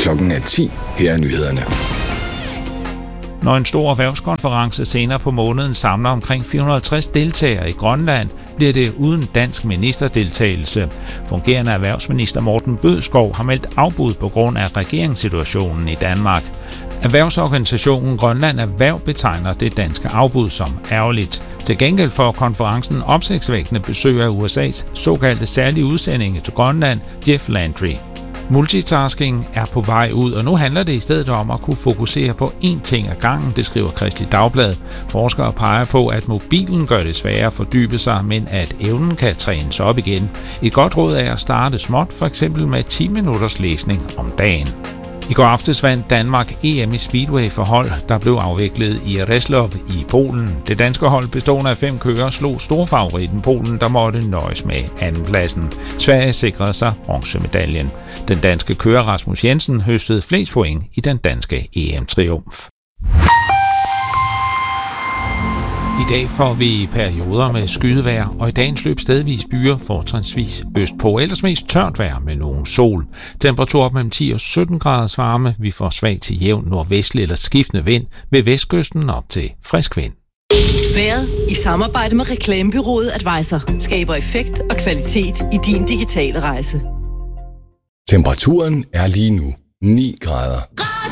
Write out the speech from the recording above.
Klokken er 10. Her er nyhederne. Når en stor erhvervskonference senere på måneden samler omkring 460 deltagere i Grønland, bliver det uden dansk ministerdeltagelse. Fungerende erhvervsminister Morten Bødskov har meldt afbud på grund af regeringssituationen i Danmark. Erhvervsorganisationen Grønland Erhverv betegner det danske afbud som ærgerligt. Til gengæld får konferencen opsigtsvækkende besøg af USA's såkaldte særlige udsendinge til Grønland, Jeff Landry. Multitasking er på vej ud, og nu handler det i stedet om at kunne fokusere på én ting ad gangen, det skriver Kristeligt Dagblad. Forskere peger på, at mobilen gør det sværere at fordybe sig, men at evnen kan trænes op igen. Et godt råd er at starte småt, f.eks. med 10 minutters læsning om dagen. I går aftes vandt Danmark EM i Speedway for hold, der blev afviklet i Rzeszów i Polen. Det danske hold bestående af 5 kørere slog storfavoritten Polen, der måtte nøjes med andenpladsen. Sverige sikrede sig bronzemedaljen. Den danske kører Rasmus Jensen høstede flest point i den danske EM-triumf. I dag får vi perioder med skydevejr, og i dagens løb stedvis byer, fortrinsvis østpå. Ellers mest tørt vejr med nogen sol. Temperatur mellem 10 og 17 graders varme. Vi får svag til jævn nordvestlig eller skiftende vind ved vestkysten op til frisk vind. Vejret i samarbejde med reklamebureauet Advisor skaber effekt og kvalitet i din digitale rejse. Temperaturen er lige nu 9 grader.